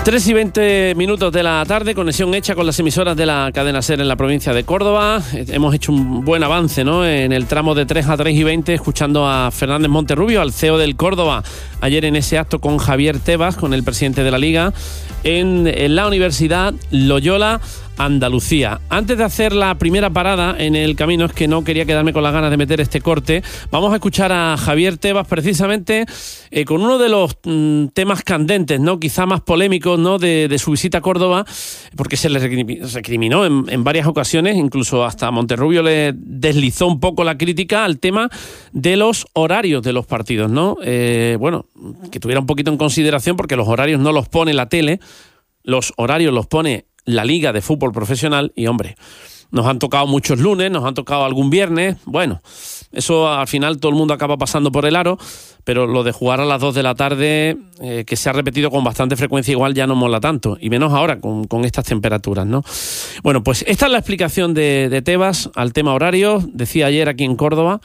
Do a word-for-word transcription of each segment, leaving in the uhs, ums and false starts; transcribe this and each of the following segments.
tres y veinte minutos de la tarde, conexión hecha con las emisoras de la cadena SER en la provincia de Córdoba. Hemos hecho un buen avance, ¿no?, en el tramo de tres a tres y veinte, escuchando a Fernández Monterrubio, al C E O del Córdoba, ayer en ese acto con Javier Tebas, con el presidente de la Liga, en, en la Universidad Loyola Andalucía. Antes de hacer la primera parada en el camino, es que no quería quedarme con las ganas de meter este corte, vamos a escuchar a Javier Tebas precisamente eh, con uno de los mm, temas candentes, ¿no?, quizá más polémicos, ¿no?, de, de su visita a Córdoba, porque se le recriminó en, en varias ocasiones, incluso hasta Monterrubio le deslizó un poco la crítica al tema de los horarios de los partidos, ¿no? Eh, bueno, que tuviera un poquito en consideración, porque los horarios no los pone la tele, los horarios los pone la Liga de Fútbol Profesional y, hombre, nos han tocado muchos lunes, nos han tocado algún viernes, bueno, eso al final todo el mundo acaba pasando por el aro, pero lo de jugar a las dos de la tarde, eh, que se ha repetido con bastante frecuencia, igual ya no mola tanto, y menos ahora con, con estas temperaturas, ¿no? Bueno, pues esta es la explicación de, de Tebas al tema horario. Decía ayer aquí en Córdoba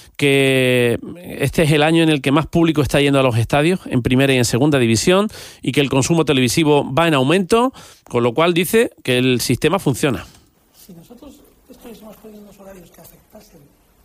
que este es el año en el que más público está yendo a los estadios, en primera y en segunda división, y que el consumo televisivo va en aumento, con lo cual dice que el sistema funciona. Si nosotros estuviésemos poniendo unos horarios que afectasen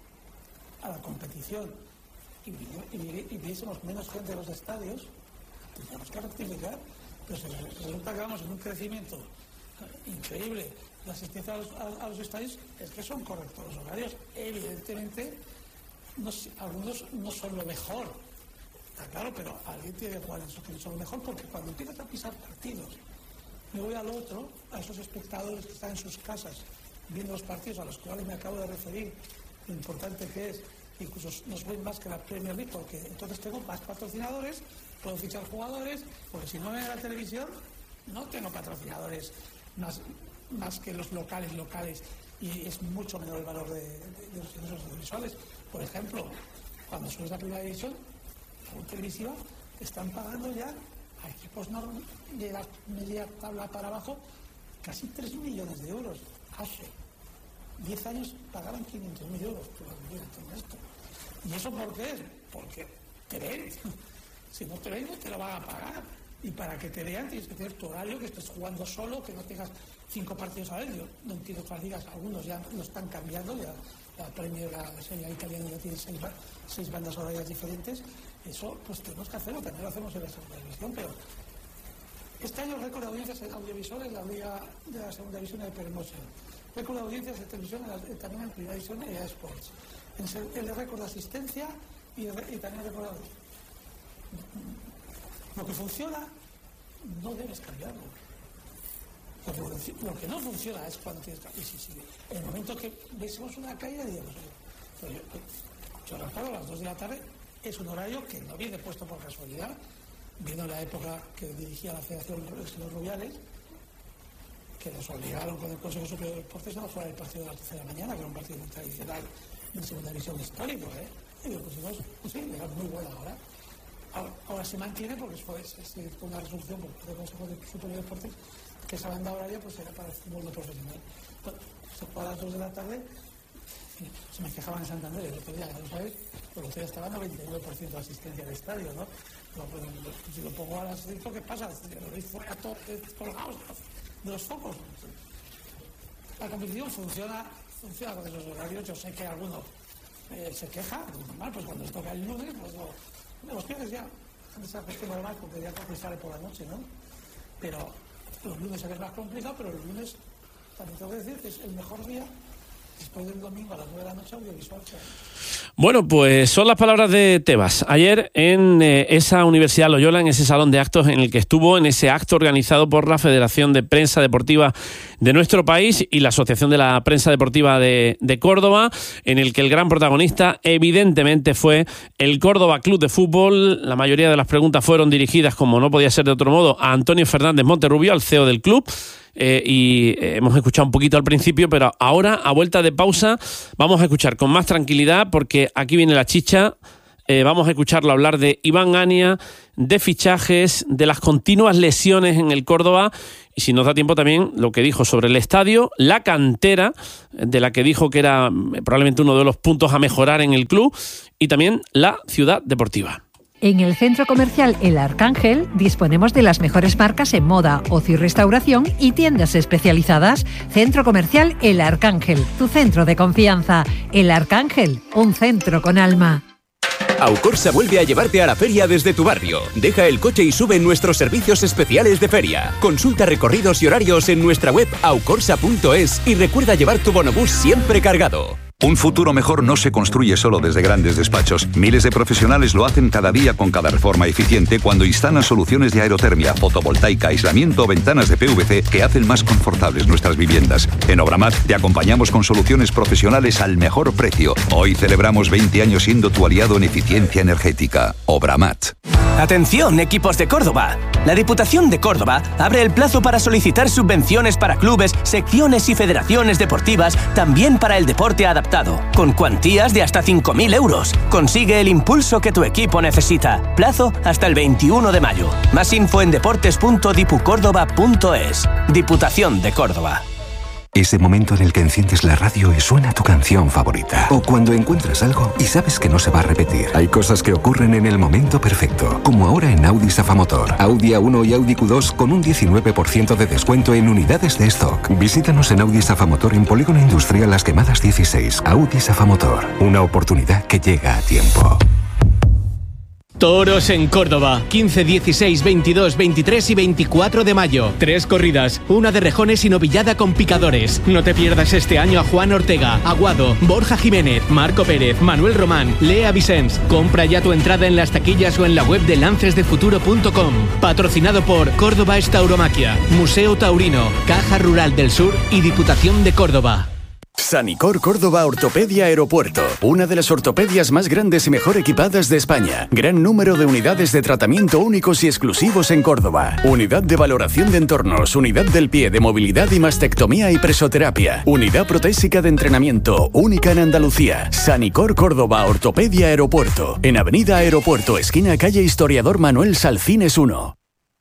a la competición y, y, y viésemos menos gente en los estadios, tendríamos que rectificar, pero si resulta que vamos en un crecimiento increíble la asistencia a los, a, a los estadios, es que son correctos los horarios. Evidentemente, no, algunos no son lo mejor, está claro, pero alguien tiene que jugar en esos que no son lo mejor, porque cuando empiezas a pisar partidos, me voy al otro, a esos espectadores que están en sus casas viendo los partidos a los cuales me acabo de referir, lo importante que es, incluso nos ven más que la Premier League, porque entonces tengo más patrocinadores, puedo fichar jugadores, porque si no me ven en la televisión, no tengo patrocinadores más, más que los locales locales, y es mucho menor el valor de, de, de los ingresos audiovisuales. Por ejemplo, cuando subes a primera división, la televisiva, están pagando ya a equipos de la media tabla para abajo casi tres millones de euros. Hace diez años pagaban quinientos mil euros por esto. ¿Y eso por qué es? Porque te ven. Si no te ven, no te lo van a pagar. Y para que te vean tienes que tener tu horario, que estés jugando solo, que no tengas cinco partidos a ver. Yo no entiendo que las ligas, algunos ya lo están cambiando, ya la Premier, la Serie italiana ya tiene seis, seis bandas horarias diferentes. Eso pues tenemos que hacerlo, también lo hacemos en la segunda división, pero este año récord de audiencias audiovisuales en la Liga de la Segunda División de Promotion, récord de audiencias de televisión en la, también en Primera División y de Sports, el, el récord de asistencia y, el, y también el récord de audiencia. Lo que funciona no debes cambiarlo. Lo que, lo que no funciona es cuando tienes que... Y si, si, en el momento que vemos una caída, digamos, yo, yo, yo recuerdo a las dos de la tarde, es un horario que no viene puesto por casualidad, viendo la época que dirigía la Federación Los Rubiales, que nos obligaron con el Consejo Superior de Deportes a no jugar el partido de las doce de la mañana, que era un partido muy tradicional de segunda división histórico, ¿eh? Y digo, pues, pues sí, era muy buena ahora. Ahora, ahora se mantiene porque fue una resolución por parte del Consejo Superior de Deportes que esa banda horaria pues era para el fútbol profesional. Bueno, se juega a las dos de la tarde, se me quejaban en Santander el otro día, ya lo sabéis, pero el otro día estaba noventa y nueve por ciento de asistencia al estadio, ¿no? No, pues, si lo pongo a las cinco, ¿qué pasa? Lo veis fuera todos colgados de los focos. La competición funciona, funciona con esos horarios. Yo sé que alguno eh, se queja, normal, pues cuando les toca el lunes, pues no. Los viernes ya, antes se acostumbra más porque ya que sale por la noche, ¿no? Pero los lunes es más complicado, pero los lunes también tengo que decir que es el mejor día después del domingo a las nueve de la noche audiovisual. Bueno, pues son las palabras de Tebas ayer en eh, esa Universidad Loyola, en ese salón de actos en el que estuvo, en ese acto organizado por la Federación de Prensa Deportiva de nuestro país y la Asociación de la Prensa Deportiva de, de Córdoba, en el que el gran protagonista evidentemente fue el Córdoba Club de Fútbol. La mayoría de las preguntas fueron dirigidas, como no podía ser de otro modo, a Antonio Fernández Monterrubio, al C E O del club. Eh, y eh, hemos escuchado un poquito al principio, pero ahora, a vuelta de pausa, vamos a escuchar con más tranquilidad, porque aquí viene la chicha. Eh, vamos a escucharlo hablar de Iván Ania, de fichajes, de las continuas lesiones en el Córdoba, y si nos da tiempo también lo que dijo sobre el estadio, la cantera, de la que dijo que era probablemente uno de los puntos a mejorar en el club, y también la ciudad deportiva. En el centro comercial El Arcángel disponemos de las mejores marcas en moda, ocio y restauración y tiendas especializadas. Centro comercial El Arcángel, tu centro de confianza. El Arcángel, un centro con alma. Aucorsa vuelve a llevarte a la feria desde tu barrio. Deja el coche y sube en nuestros servicios especiales de feria. Consulta recorridos y horarios en nuestra web aucorsa punto es y recuerda llevar tu bonobús siempre cargado. Un futuro mejor no se construye solo desde grandes despachos. Miles de profesionales lo hacen cada día con cada reforma eficiente cuando instalan soluciones de aerotermia, fotovoltaica, aislamiento o ventanas de P V C que hacen más confortables nuestras viviendas. En Obramat te acompañamos con soluciones profesionales al mejor precio. Hoy celebramos veinte años siendo tu aliado en eficiencia energética. Obramat. Atención, equipos de Córdoba. La Diputación de Córdoba abre el plazo para solicitar subvenciones para clubes, secciones y federaciones deportivas, también para el deporte adaptado, con cuantías de hasta cinco mil euros. Consigue el impulso que tu equipo necesita. Plazo hasta el veintiuno de mayo. Más info en deportes punto dipucórdoba punto es. Diputación de Córdoba. Ese momento en el que enciendes la radio y suena tu canción favorita. O cuando encuentras algo y sabes que no se va a repetir. Hay cosas que ocurren en el momento perfecto. Como ahora en Audi Safamotor. Audi A uno y Audi Q dos con un diecinueve por ciento de descuento en unidades de stock. Visítanos en Audi Safamotor en Polígono Industrial Las Quemadas dieciséis. Audi Safamotor. Una oportunidad que llega a tiempo. Toros en Córdoba, quince, dieciséis, veintidós, veintitrés y veinticuatro de mayo. Tres corridas, una de rejones y novillada con picadores. No te pierdas este año a Juan Ortega, Aguado, Borja Jiménez, Marco Pérez, Manuel Román, Lea Vicens. Compra ya tu entrada en las taquillas o en la web de lances de futuro punto com. Patrocinado por Córdoba Tauromaquia, Museo Taurino, Caja Rural del Sur y Diputación de Córdoba. Sanicor Córdoba Ortopedia Aeropuerto, una de las ortopedias más grandes y mejor equipadas de España. Gran número de unidades de tratamiento únicos y exclusivos en Córdoba. Unidad de valoración de entornos, unidad del pie de movilidad y mastectomía y presoterapia. Unidad protésica de entrenamiento, única en Andalucía. Sanicor Córdoba Ortopedia Aeropuerto, en Avenida Aeropuerto, esquina calle Historiador Manuel Salcines uno.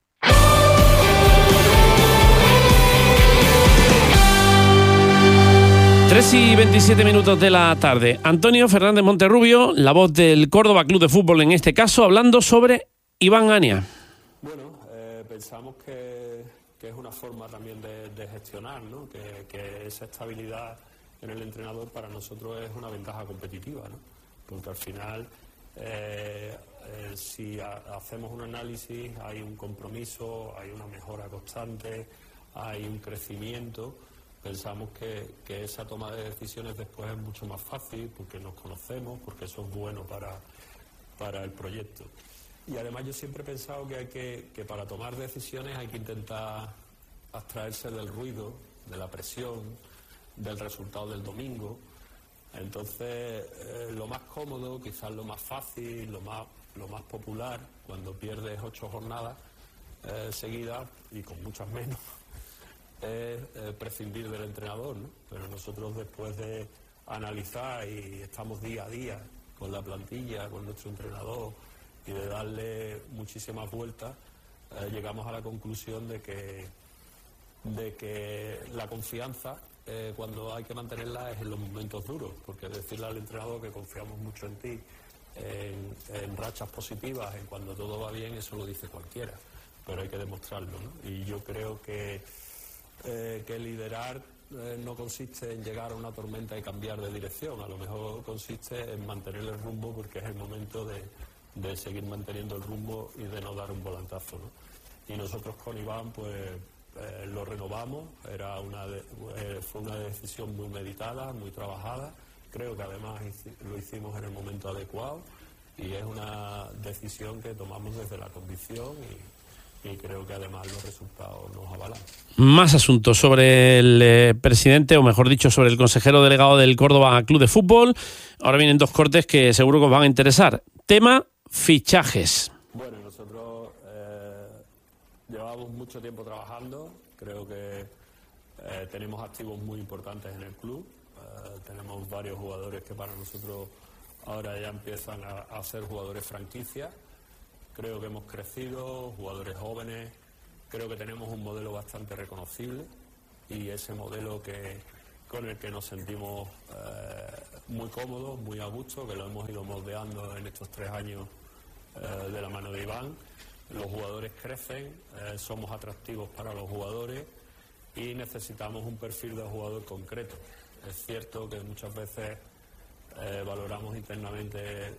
tres y veintisiete minutos de la tarde. Antonio Fernández Monterrubio, la voz del Córdoba Club de Fútbol en este caso, hablando sobre Iván Ania. Bueno, eh, pensamos que, que es una forma también de, de gestionar, ¿no? Que, que esa estabilidad en el entrenador para nosotros es una ventaja competitiva, ¿no? Porque al final, eh, eh, si a, hacemos un análisis, hay un compromiso, hay una mejora constante, hay un crecimiento. Pensamos que, que esa toma de decisiones después es mucho más fácil porque nos conocemos, porque eso es bueno para, para el proyecto. Y además yo siempre he pensado que, hay que, que para tomar decisiones hay que intentar abstraerse del ruido, de la presión, del resultado del domingo. Entonces, eh, lo más cómodo, quizás lo más fácil, lo más, lo más popular, cuando pierdes ocho jornadas eh, seguidas y con muchas menos, es eh, prescindir del entrenador, ¿no? Pero nosotros, después de analizar y estamos día a día con la plantilla, con nuestro entrenador y de darle muchísimas vueltas, eh, llegamos a la conclusión de que, de que la confianza, eh, cuando hay que mantenerla, es en los momentos duros, porque decirle al entrenador que confiamos mucho en ti, en, en rachas positivas, en cuando todo va bien, eso lo dice cualquiera, pero hay que demostrarlo, ¿no? Y yo creo que Eh, que liderar eh, no consiste en llegar a una tormenta y cambiar de dirección, a lo mejor consiste en mantener el rumbo porque es el momento de, de seguir manteniendo el rumbo y de no dar un volantazo, ¿no? Y nosotros con Iván pues eh, lo renovamos, era una de, eh, fue una decisión muy meditada, muy trabajada, creo que además lo hicimos en el momento adecuado y es una decisión que tomamos desde la convicción y y creo que además los resultados nos avalan. Más asuntos sobre el eh, presidente, o mejor dicho, sobre el consejero delegado del Córdoba Club de Fútbol. Ahora vienen dos cortes que seguro que os van a interesar. Tema fichajes. Bueno, nosotros eh, llevamos mucho tiempo trabajando. Creo que eh, tenemos activos muy importantes en el club. Eh, tenemos varios jugadores que para nosotros ahora ya empiezan a, a ser jugadores franquicia. Creo que hemos crecido, jugadores jóvenes, creo que tenemos un modelo bastante reconocible y ese modelo que, con el que nos sentimos eh, muy cómodos, muy a gusto, que lo hemos ido moldeando en estos tres años eh, de la mano de Iván. Los jugadores crecen, eh, somos atractivos para los jugadores y necesitamos un perfil de jugador concreto. Es cierto que muchas veces eh, valoramos internamente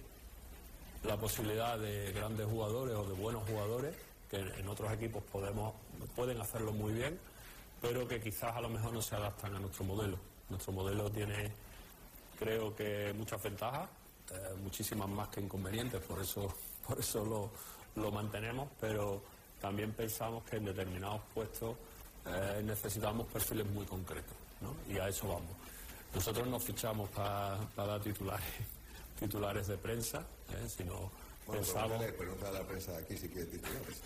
la posibilidad de grandes jugadores o de buenos jugadores que en otros equipos podemos pueden hacerlo muy bien, pero que quizás a lo mejor no se adaptan a nuestro modelo. Nuestro modelo tiene, creo que, muchas ventajas, eh, muchísimas más que inconvenientes, por eso, por eso lo, lo mantenemos, pero también pensamos que en determinados puestos eh, necesitamos perfiles muy concretos, ¿no? Y a eso vamos. Nosotros no fichamos para pa dar titulares, titulares de prensa, ¿eh? Sino bueno, pensamos... Pregunta a la prensa de aquí si quiere titulares.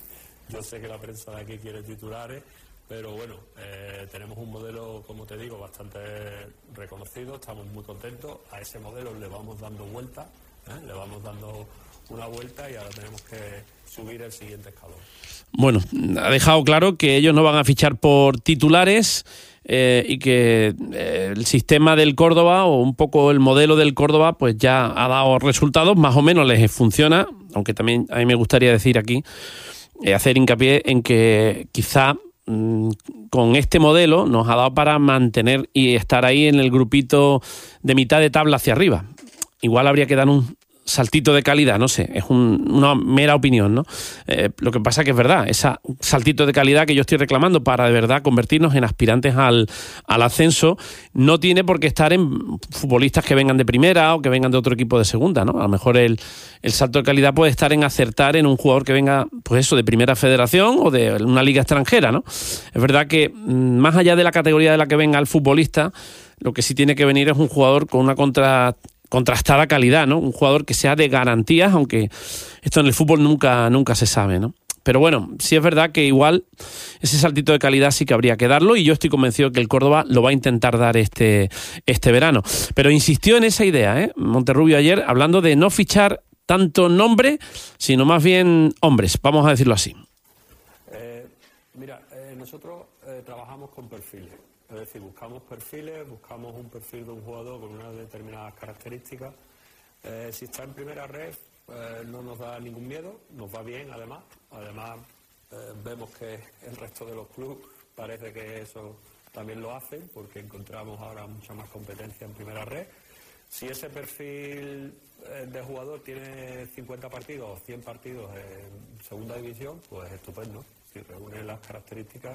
Yo sé que la prensa de aquí quiere titulares, pero bueno, eh, tenemos un modelo, como te digo, bastante reconocido, estamos muy contentos, a ese modelo le vamos dando vuelta, ¿eh? le vamos dando una vuelta y ahora tenemos que subir el siguiente escalón. Bueno, ha dejado claro que ellos no van a fichar por titulares eh, y que eh, el sistema del Córdoba o un poco el modelo del Córdoba pues ya ha dado resultados, más o menos les funciona, aunque también a mí me gustaría decir aquí, eh, hacer hincapié en que quizá mmm, con este modelo nos ha dado para mantener y estar ahí en el grupito de mitad de tabla hacia arriba. Igual habría que dar un saltito de calidad, no sé, es un, una mera opinión, ¿no? Eh, lo que pasa que es verdad, ese saltito de calidad que yo estoy reclamando para de verdad convertirnos en aspirantes al, al ascenso, no tiene por qué estar en futbolistas que vengan de primera o que vengan de otro equipo de segunda, ¿no? A lo mejor el, el salto de calidad puede estar en acertar en un jugador que venga, pues eso, de primera federación o de una liga extranjera, ¿no? Es verdad que más allá de la categoría de la que venga el futbolista, lo que sí tiene que venir es un jugador con una contra... contrastada calidad, ¿no? Un jugador que sea de garantías, aunque esto en el fútbol nunca, nunca se sabe, ¿no? Pero bueno, sí es verdad que igual ese saltito de calidad sí que habría que darlo y yo estoy convencido que el Córdoba lo va a intentar dar este, este verano. Pero insistió en esa idea, ¿eh? Monterrubio ayer, hablando de no fichar tanto nombre, sino más bien hombres, vamos a decirlo así. Eh, mira, eh, nosotros eh, trabajamos con perfiles. Es decir, buscamos perfiles, buscamos un perfil de un jugador con unas determinadas características. Eh, si está en primera red, eh, no nos da ningún miedo, nos va bien además. Además, eh, vemos que el resto de los clubes parece que eso también lo hacen, porque encontramos ahora mucha más competencia en primera red. Si ese perfil eh, de jugador tiene cincuenta partidos o cien partidos en segunda división, pues estupendo. Si reúne las características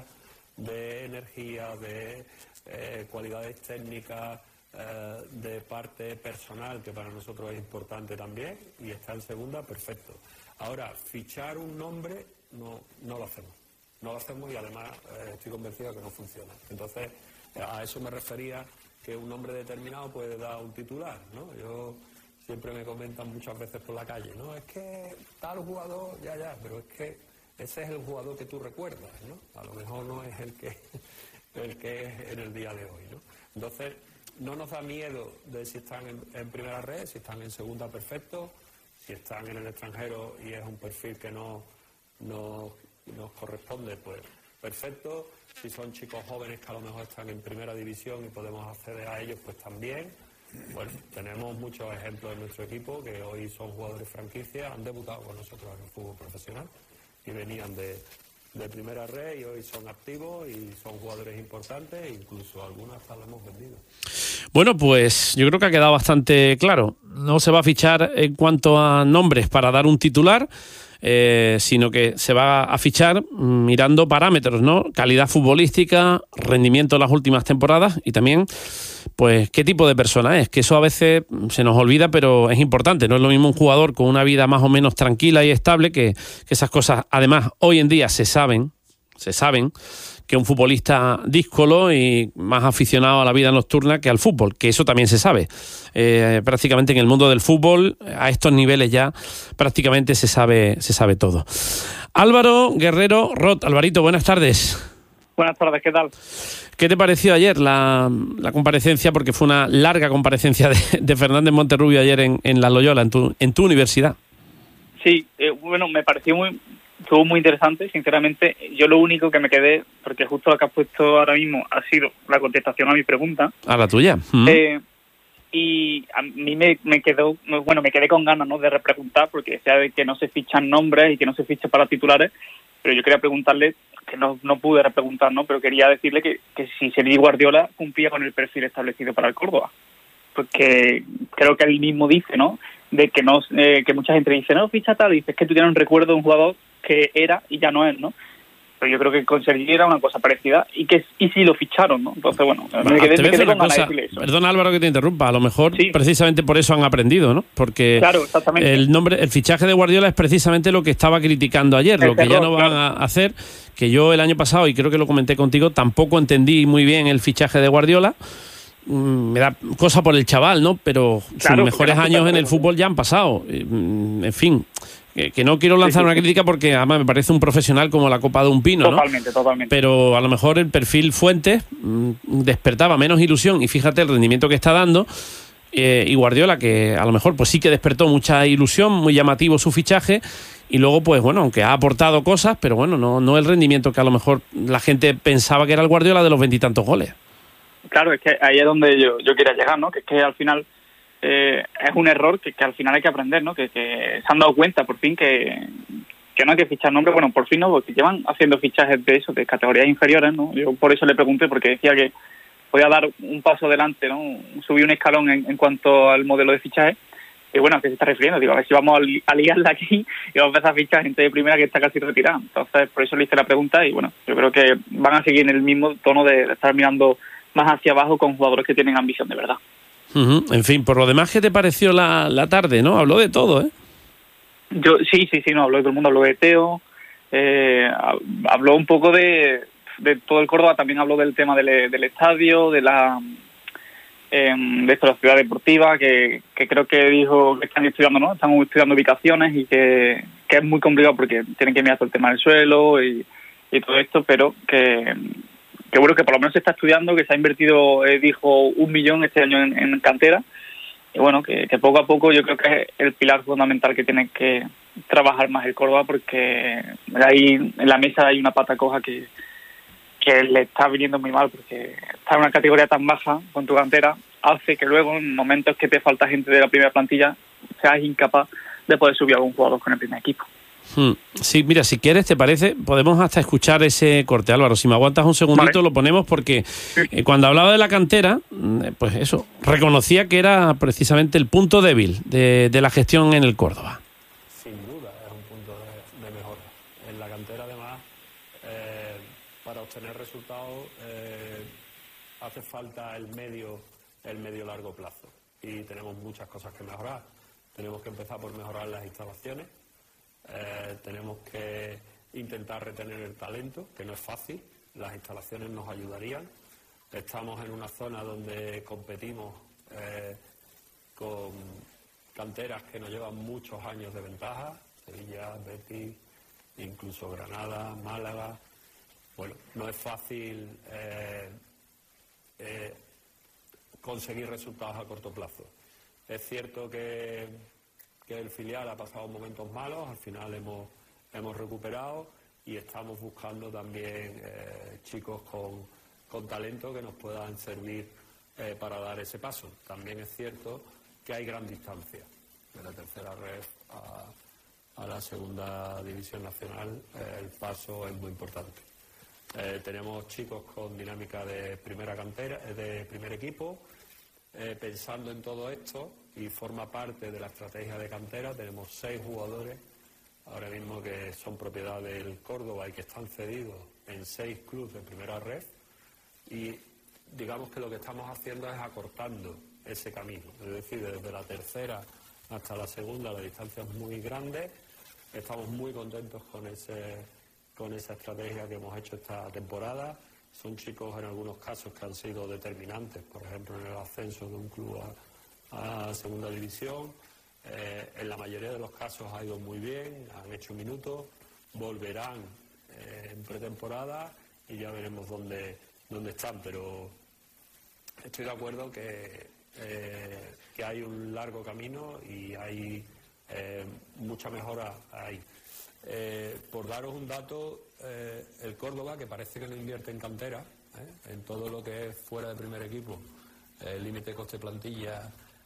de energía, de eh, cualidades técnicas, eh, de parte personal, que para nosotros es importante también, y está en segunda, perfecto. Ahora, fichar un nombre no, no lo hacemos. No lo hacemos y además eh, estoy convencido de que no funciona. Entonces, a eso me refería, que un nombre determinado puede dar un titular, ¿no? Yo siempre me comentan muchas veces por la calle, ¿no? Es que tal jugador, ya, ya, pero es que ese es el jugador que tú recuerdas, ¿no? A lo mejor no es el que, el que es en el día de hoy, ¿no? Entonces, no nos da miedo de si están en, en primera red, si están en segunda, perfecto, si están en el extranjero y es un perfil que no, no nos corresponde, pues perfecto. Si son chicos jóvenes que a lo mejor están en primera división y podemos acceder a ellos, pues también. Bueno, tenemos muchos ejemplos en nuestro equipo que hoy son jugadores franquicia, han debutado con nosotros en el fútbol profesional y venían de, de primera red y hoy son activos y son jugadores importantes e incluso algunas hasta las hemos vendido. Bueno, pues yo creo que ha quedado bastante claro. No se va a fichar en cuanto a nombres para dar un titular, eh, sino que se va a fichar mirando parámetros, ¿no? Calidad futbolística, rendimiento en las últimas temporadas y también pues qué tipo de persona es, que eso a veces se nos olvida, pero es importante. No es lo mismo un jugador con una vida más o menos tranquila y estable, que, que esas cosas, además, hoy en día se saben, se saben, que un futbolista díscolo y más aficionado a la vida nocturna que al fútbol, que eso también se sabe. Eh, prácticamente en el mundo del fútbol, a estos niveles ya prácticamente se sabe, se sabe todo. Álvaro Guerrero Rot. Alvarito, buenas tardes. Buenas tardes, ¿qué tal? ¿Qué te pareció ayer la, la comparecencia? Porque fue una larga comparecencia de, de Fernández Monterrubio ayer en, en La Loyola, en tu, en tu universidad. Sí, eh, bueno, me pareció muy, estuvo muy interesante, sinceramente. Yo lo único que me quedé, porque justo lo que has puesto ahora mismo ha sido la contestación a mi pregunta. ¿A la tuya? Mm. Eh, y a mí me, me quedó, bueno, me quedé con ganas, ¿no?, de repreguntar, porque decía de que no se fichan nombres y que no se ficha para titulares, pero yo quería preguntarle, que no, no pude repreguntar, ¿no?, pero quería decirle que, que si Sergi Guardiola cumplía con el perfil establecido para el Córdoba, porque creo que él mismo dice, ¿no?, de que no eh, que mucha gente dice, no, ficha tal, y dice, es que tú tienes un recuerdo de un jugador que era y ya no es, ¿no? Pero yo creo que con Sergi era una cosa parecida y que y sí lo ficharon, ¿no? Entonces, bueno, bueno me quedé, te me quedé con ganas de cosa. decirle eso. Perdona, Álvaro, que te interrumpa. A lo mejor sí. precisamente por eso han aprendido, ¿no? Porque claro, exactamente. el nombre, el fichaje de Guardiola es precisamente lo que estaba criticando ayer, el lo que terror, ya no van claro. a hacer, que yo el año pasado, y creo que lo comenté contigo, tampoco entendí muy bien el fichaje de Guardiola. Mm, me da cosa por el chaval, ¿no? Pero claro, sus mejores no años en el fútbol ya han pasado. En fin, que, que no quiero lanzar sí, sí, una crítica porque además me parece un profesional como la copa de un pino, totalmente, ¿no? Totalmente, Pero a lo mejor el perfil Fuentes mmm, despertaba menos ilusión y fíjate el rendimiento que está dando. Eh, y Guardiola, que a lo mejor pues sí que despertó mucha ilusión, muy llamativo su fichaje, y luego pues bueno, aunque ha aportado cosas, pero bueno, no, no el rendimiento que a lo mejor la gente pensaba que era el Guardiola de los veintitantos goles. Claro, es que ahí es donde yo, yo quería llegar, ¿no? Que es que al final eh, es un error que, que al final hay que aprender, ¿no? Que, que se han dado cuenta por fin que, que no hay que fichar nombres, bueno, por fin no, porque llevan haciendo fichajes de eso, de categorías inferiores, ¿no? Yo por eso le pregunté, porque decía que podía dar un paso adelante, ¿no? Subir un escalón en, en cuanto al modelo de fichaje. Y bueno, ¿a qué se está refiriendo? Digo, a ver si vamos a liarla aquí y vamos a empezar a fichar gente de primera que está casi retirada. Entonces, por eso le hice la pregunta y bueno, yo creo que van a seguir en el mismo tono de, de estar mirando más hacia abajo con jugadores que tienen ambición de verdad. Uh-huh. En fin, por lo demás, ¿qué te pareció la, la tarde, no? Habló de todo, ¿eh? Yo sí, sí, sí, no, habló de todo el mundo, habló de Teo, eh, habló un poco de, de todo el Córdoba, también habló del tema del, del estadio, de la eh, de esto, la ciudad deportiva, que, que creo que dijo que están estudiando, ¿no? Están estudiando ubicaciones y que, que es muy complicado porque tienen que mirar todo el tema del suelo y, y todo esto, pero que que bueno, que por lo menos se está estudiando, que se ha invertido, eh, dijo, un millón este año en, en cantera, y bueno, que, que poco a poco yo creo que es el pilar fundamental que tiene que trabajar más el Córdoba, porque ahí en la mesa hay una pata coja que, que le está viniendo muy mal, porque estar en una categoría tan baja con tu cantera hace que luego, en momentos que te falta gente de la primera plantilla, seas incapaz de poder subir a algún jugador con el primer equipo. Sí, mira, si quieres, ¿te parece? Podemos hasta escuchar ese corte, Álvaro. Si me aguantas un segundito, vale. Lo ponemos porque eh, cuando hablaba de la cantera, pues eso, reconocía que era precisamente el punto débil de, de la gestión en el Córdoba. Sin duda, es un punto de, de mejora. En la cantera, además, eh, para obtener resultados eh, hace falta el medio, el medio largo plazo. Y tenemos muchas cosas que mejorar. Tenemos que empezar por mejorar las instalaciones. Eh, tenemos que intentar retener el talento, que no es fácil, las instalaciones nos ayudarían. Estamos en una zona donde competimos eh, con canteras que nos llevan muchos años de ventaja, Sevilla, Betis, incluso Granada, Málaga. Bueno, no es fácil eh, eh, conseguir resultados a corto plazo. Es cierto que que el filial ha pasado momentos malos, al final hemos, hemos recuperado y estamos buscando también eh, chicos con, con talento que nos puedan servir eh, para dar ese paso. También es cierto que hay gran distancia de la tercera red a, a la segunda división nacional, eh, el paso es muy importante. Eh, tenemos chicos con dinámica de primera cantera, de primer equipo. Eh, pensando en todo esto, y forma parte de la estrategia de cantera, tenemos seis jugadores ahora mismo que son propiedad del Córdoba y que están cedidos en seis clubes de primera red, y digamos que lo que estamos haciendo es acortando ese camino, es decir, desde la tercera hasta la segunda la distancia es muy grande. Estamos muy contentos con ese con esa estrategia que hemos hecho esta temporada. Son chicos en algunos casos que han sido determinantes, por ejemplo en el ascenso de un club a, a segunda división. Eh, en la mayoría de los casos ha ido muy bien, han hecho minutos, volverán eh, en pretemporada y ya veremos dónde, dónde están. Pero estoy de acuerdo que, eh, que hay un largo camino y hay eh, mucha mejora ahí. Eh, por daros un dato, eh, el Córdoba, que parece que no invierte en cantera, eh, en todo lo que es fuera de primer equipo, el límite coste plantilla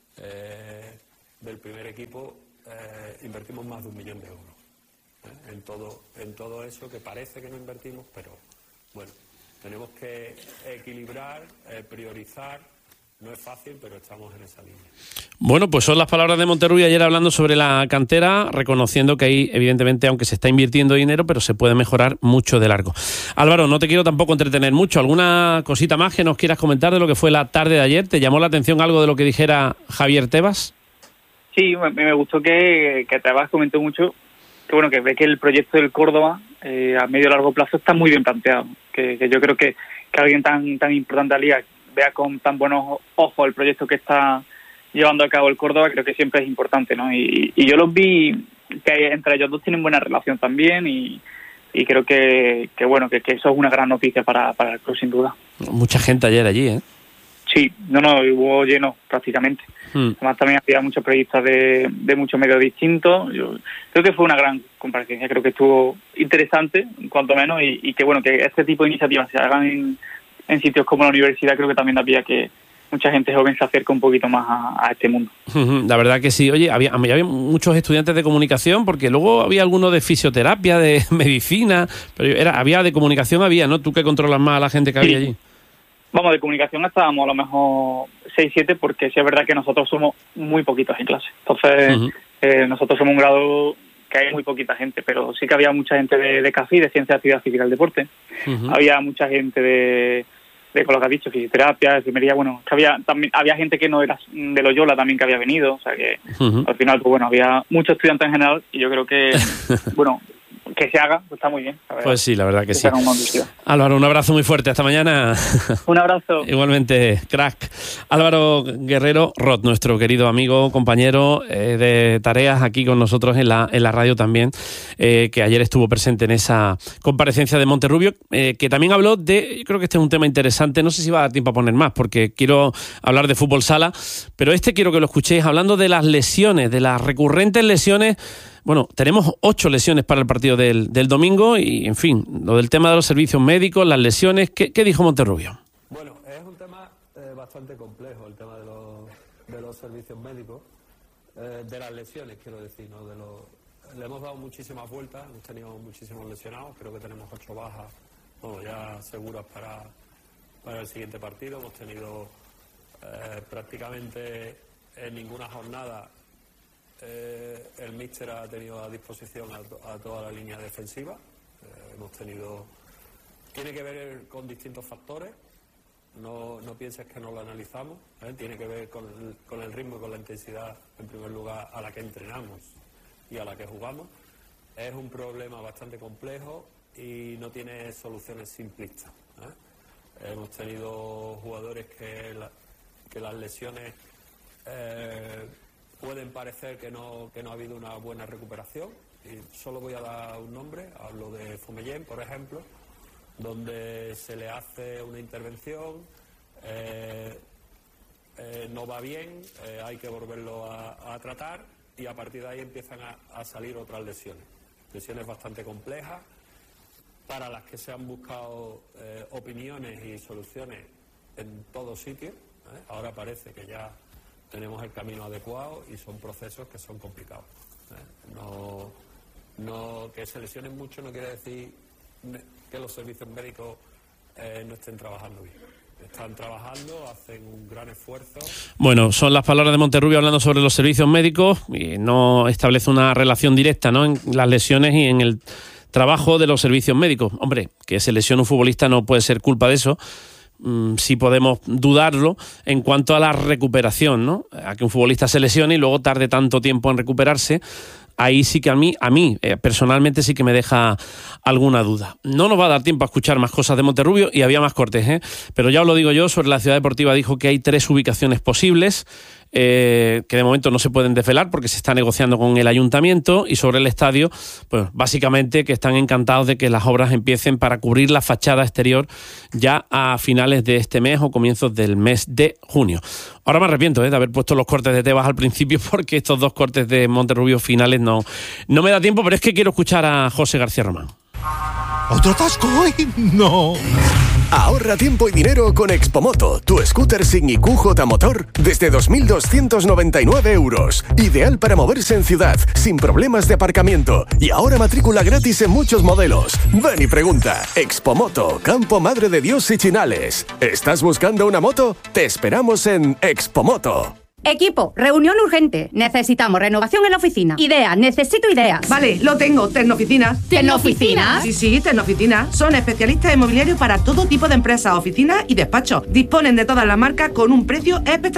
eh, del primer equipo, eh, invertimos más de un millón de euros ¿eh? en todo en todo eso que parece que no invertimos, pero bueno, tenemos que equilibrar, eh, priorizar. No es fácil, pero estamos en esa línea. Bueno, pues son las palabras de Monterrubio ayer hablando sobre la cantera, reconociendo que ahí, evidentemente, aunque se está invirtiendo dinero, pero se puede mejorar mucho de largo. Álvaro, no te quiero tampoco entretener mucho. ¿Alguna cosita más que nos quieras comentar de lo que fue la tarde de ayer? ¿Te llamó la atención algo de lo que dijera Javier Tebas? Sí, me, me gustó que, que Tebas comentó mucho que bueno que ve que el proyecto del Córdoba eh, a medio y largo plazo está muy bien planteado. Que, que yo creo que, que alguien tan tan importante al Liga vea con tan buenos ojos el proyecto que está llevando a cabo el Córdoba, creo que siempre es importante, ¿no? Y, y yo los vi que entre ellos dos tienen buena relación también y, y creo que, que bueno, que, que eso es una gran noticia para, para el club, sin duda. Mucha gente ayer allí, ¿eh? Sí, no, no, hubo lleno prácticamente. Hmm. Además también había muchos periodistas de, de muchos medios distintos. Yo creo que fue una gran comparecencia, creo que estuvo interesante, cuanto menos, y, y que bueno, que este tipo de iniciativas se hagan en en sitios como la universidad, creo que también da pie a que mucha gente joven se acerque un poquito más a, a este mundo. La verdad que sí. Oye, había, había muchos estudiantes de comunicación, porque luego había algunos de fisioterapia, de medicina, pero era había de comunicación, había, ¿no? Tú que controlas más a la gente que había sí. allí. Vamos, de comunicación estábamos a lo mejor seis, siete, porque sí es verdad que nosotros somos muy poquitos en clase. Entonces, uh-huh. eh, nosotros somos un grado que hay muy poquita gente, pero sí que había mucha gente de, de C A F I, de Ciencia de Actividad Física del Deporte. Uh-huh. Había mucha gente de... de con lo que has dicho, fisioterapia, enfermería, bueno, que había también había gente que no era de Loyola también que había venido, o sea que uh-huh. al final, pues bueno, había muchos estudiantes en general y yo creo que, bueno, que se haga, pues está muy bien. Pues sí, la verdad que, que sí. Álvaro, un abrazo muy fuerte, hasta mañana. Un abrazo. Igualmente, crack. Álvaro Guerrero Roth, nuestro querido amigo, compañero eh, de tareas aquí con nosotros en la en la radio también, eh, que ayer estuvo presente en esa comparecencia de Monterrubio, eh, que también habló de, yo creo que este es un tema interesante, no sé si va a dar tiempo a poner más, porque quiero hablar de fútbol sala, pero este quiero que lo escuchéis, hablando de las lesiones, de las recurrentes lesiones. Bueno, tenemos ocho lesiones para el partido del, del domingo y, en fin, lo del tema de los servicios médicos, las lesiones. ¿Qué, qué dijo Monterrubio? Bueno, es un tema eh, bastante complejo, el tema de los, de los servicios médicos, eh, de las lesiones, quiero decir, ¿no? De los, le hemos dado muchísimas vueltas, hemos tenido muchísimos lesionados, creo que tenemos ocho bajas, bueno, ya seguras para, para el siguiente partido. Hemos tenido eh, prácticamente en ninguna jornada. Eh, el míster ha tenido a disposición a, to- a toda la línea defensiva. Eh, hemos tenido... Tiene que ver con distintos factores. No, no pienses que no lo analizamos. ¿eh? Tiene que ver con el, con el ritmo y con la intensidad, en primer lugar, a la que entrenamos y a la que jugamos. Es un problema bastante complejo y no tiene soluciones simplistas. ¿eh? Hemos tenido jugadores que, la, que las lesiones... Eh, pueden parecer que no, que no ha habido una buena recuperación, y solo voy a dar un nombre, hablo de Fumellén, por ejemplo, donde se le hace una intervención, eh, eh, no va bien, eh, hay que volverlo a, a tratar y a partir de ahí empiezan a, a salir otras lesiones, lesiones bastante complejas, para las que se han buscado eh, opiniones y soluciones en todos sitios. ¿eh? Ahora parece que ya tenemos el camino adecuado y son procesos que son complicados. ¿eh? No, no, que se lesionen mucho no quiere decir que los servicios médicos eh, no estén trabajando bien. Están trabajando, hacen un gran esfuerzo. Bueno, son las palabras de Monterrubio hablando sobre los servicios médicos y no establece una relación directa, ¿no?, en las lesiones y en el trabajo de los servicios médicos. Hombre, que se lesione un futbolista no puede ser culpa de eso. Sí podemos dudarlo en cuanto a la recuperación, ¿no? A que un futbolista se lesione y luego tarde tanto tiempo en recuperarse. Ahí sí que a mí, a mí eh, personalmente sí que me deja alguna duda. No nos va a dar tiempo a escuchar más cosas de Monterrubio y había más cortes, ¿eh? Pero ya os lo digo yo, sobre la Ciudad Deportiva dijo que hay tres ubicaciones posibles, eh, que de momento no se pueden desvelar porque se está negociando con el ayuntamiento, y sobre el estadio, pues básicamente que están encantados de que las obras empiecen para cubrir la fachada exterior ya a finales de este mes o comienzos del mes de junio. Ahora me arrepiento ¿eh? de haber puesto los cortes de Tebas al principio, porque estos dos cortes de Monterrubio finales no, no me da tiempo, pero es que quiero escuchar a José García Román. ¿Otro atasco hoy? No. Ahorra tiempo y dinero con Expomoto, tu scooter sin I Q J motor desde dos mil doscientos noventa y nueve euros. Ideal para moverse en ciudad, sin problemas de aparcamiento. Y ahora matrícula gratis en muchos modelos. Ven y pregunta. Expomoto, Campo Madre de Dios y Chinales. ¿Estás buscando una moto? Te esperamos en Expomoto. Equipo, reunión urgente. Necesitamos renovación en la oficina. Ideas, necesito ideas. Vale, lo tengo. Tecnooficinas. ¿Tecnooficinas? Sí, sí, Tecnooficinas. Son especialistas inmobiliarios para todo tipo de empresas, oficinas y despachos. Disponen de todas las marcas con un precio espectacular.